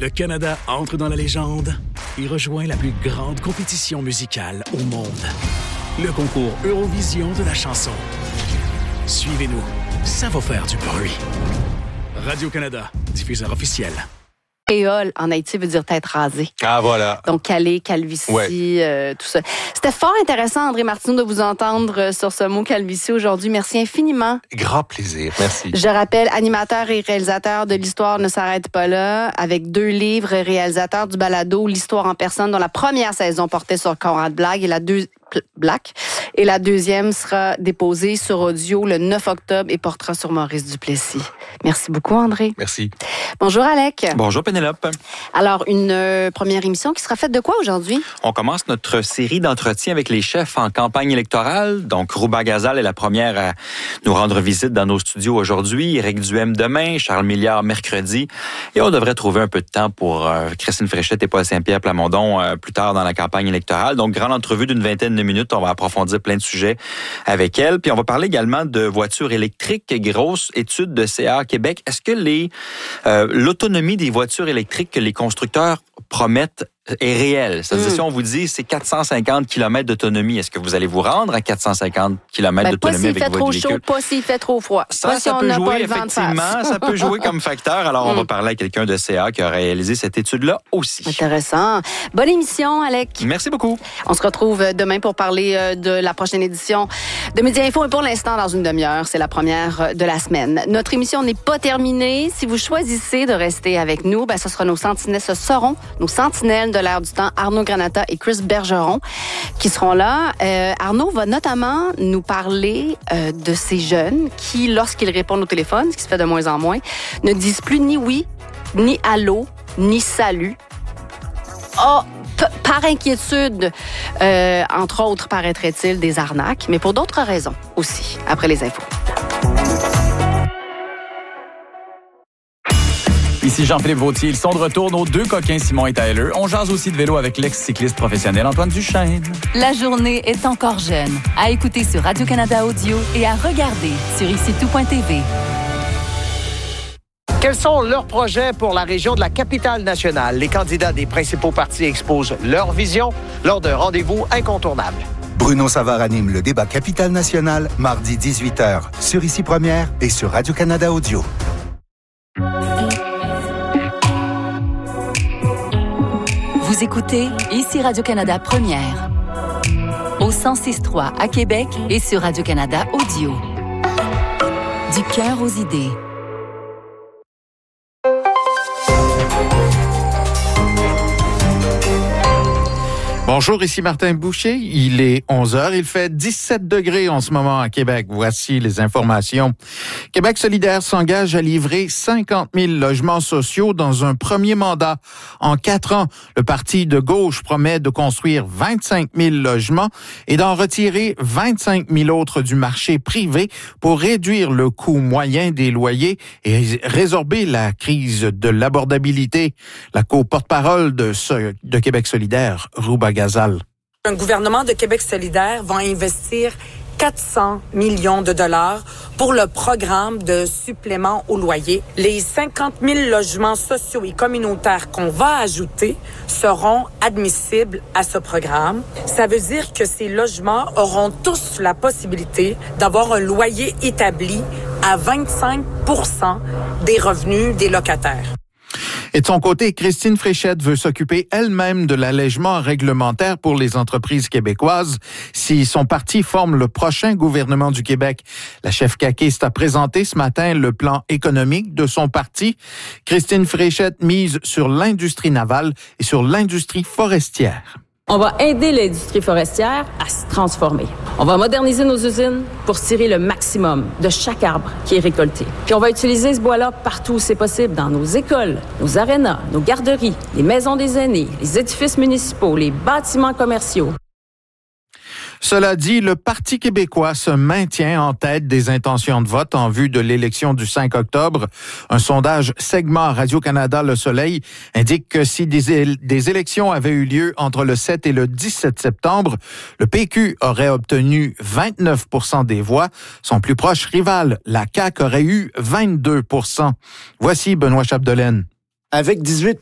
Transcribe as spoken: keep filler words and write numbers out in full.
Le Canada entre dans la légende et rejoint la plus grande compétition musicale au monde. Le concours Eurovision de la chanson. Suivez-nous, ça va faire du bruit. Radio-Canada, diffuseur officiel. Créole en Haïti veut dire tête rasée. Ah, voilà. Donc, calé, calvitie, ouais. euh, tout ça. C'était fort intéressant, André Martineau, de vous entendre sur ce mot calvitie aujourd'hui. Merci infiniment. Grand plaisir. Merci. Je rappelle, animateur et réalisateur de L'Histoire ne s'arrête pas là, avec deux livres, réalisateur du balado L'Histoire en personne, dont la première saison portait sur Conrad Black et la deux... Black. Et la deuxième sera déposée sur audio le neuf octobre et portera sur Maurice Duplessis. Merci beaucoup, André. Merci. Bonjour, Alec. Bonjour, Pénélope. Alors, une euh, première émission qui sera faite de quoi aujourd'hui? On commence notre série d'entretiens avec les chefs en campagne électorale. Donc, Rouba Gazal est la première à nous rendre visite dans nos studios aujourd'hui. Éric Duhem demain, Charles Milliard mercredi. Et on devrait trouver un peu de temps pour euh, Christine Fréchette et Paul Saint-Pierre Plamondon euh, plus tard dans la campagne électorale. Donc, grande entrevue d'une vingtaine de minutes. On va approfondir plein de sujets avec elle. Puis on va parler également de voitures électriques. Grosse étude de C A Québec. Est-ce que les euh, l'autonomie des voitures électriques que les constructeurs promettent est réelle? C'est-à-dire, mm. si on vous dit c'est quatre cent cinquante kilomètres d'autonomie, est-ce que vous allez vous rendre à quatre cent cinquante kilomètres ben, d'autonomie avec votre véhicule? Pas s'il fait trop chaud, pas s'il fait trop froid. Ça, pas ça si on peut n'a jouer, pas le vent de effectivement. Ça peut jouer comme facteur. Alors, mm. on va parler à quelqu'un de C A qui a réalisé cette étude-là aussi. Intéressant. Bonne émission, Alec. Merci beaucoup. On se retrouve demain pour parler de la prochaine édition de Média Info. Et pour l'instant, dans une demi-heure, c'est la première de la semaine. Notre émission n'est pas terminée. Si vous choisissez de rester avec nous, ben, ce sera nos sentinelles, ce seront nos sentinelles de l'air du temps, Arnaud Granata et Chris Bergeron, qui seront là. Euh, Arnaud va notamment nous parler euh, de ces jeunes qui, lorsqu'ils répondent au téléphone, ce qui se fait de moins en moins, ne disent plus ni oui, ni allô, ni salut. Oh, p- par inquiétude, euh, entre autres, paraîtrait-il, des arnaques, mais pour d'autres raisons aussi, après les infos. Ici Jean-Philippe Vautier, ils sont de retour, nos deux coquins Simon et Tyler. On jase aussi de vélo avec l'ex-cycliste professionnel Antoine Duchesne. La journée est encore jeune. À écouter sur Radio-Canada Audio et à regarder sur ici tout point t v. Quels sont leurs projets pour la région de la Capitale-Nationale? Les candidats des principaux partis exposent leur vision lors d'un rendez-vous incontournable. Bruno Savard anime le débat Capitale-Nationale, mardi dix-huit heures, sur Ici Première et sur Radio-Canada Audio. Vous écoutez Ici Radio-Canada Première. Au cent six trois à Québec et sur Radio-Canada Audio. Du cœur aux idées. Bonjour, ici Martin Boucher. Il est onze heures. Il fait dix-sept degrés en ce moment à Québec. Voici les informations. Québec solidaire s'engage à livrer cinquante mille logements sociaux dans un premier mandat. En quatre ans, le parti de gauche promet de construire vingt-cinq mille logements et d'en retirer vingt-cinq mille autres du marché privé pour réduire le coût moyen des loyers et résorber la crise de l'abordabilité. La co-porte-parole de, ce, de Québec solidaire, Rouba Gazal. Un gouvernement de Québec solidaire va investir quatre cents millions de dollars pour le programme de supplément au loyer. Les cinquante mille logements sociaux et communautaires qu'on va ajouter seront admissibles à ce programme. Ça veut dire que ces logements auront tous la possibilité d'avoir un loyer établi à vingt-cinq pour cent des revenus des locataires. Et de son côté, Christine Fréchette veut s'occuper elle-même de l'allègement réglementaire pour les entreprises québécoises si son parti forme le prochain gouvernement du Québec. La chef caquiste a présenté ce matin le plan économique de son parti. Christine Fréchette mise sur l'industrie navale et sur l'industrie forestière. On va aider l'industrie forestière à se transformer. On va moderniser nos usines pour tirer le maximum de chaque arbre qui est récolté. Puis on va utiliser ce bois-là partout où c'est possible, dans nos écoles, nos arénas, nos garderies, les maisons des aînés, les édifices municipaux, les bâtiments commerciaux. Cela dit, le Parti québécois se maintient en tête des intentions de vote en vue de l'élection du cinq octobre. Un sondage segment Radio-Canada Le Soleil indique que si des, é- des élections avaient eu lieu entre le sept et le dix-sept septembre, le P Q aurait obtenu vingt-neuf pour cent des voix. Son plus proche rival, la C A Q, aurait eu vingt-deux pour cent. Voici Benoît Chapdelaine. Avec dix-huit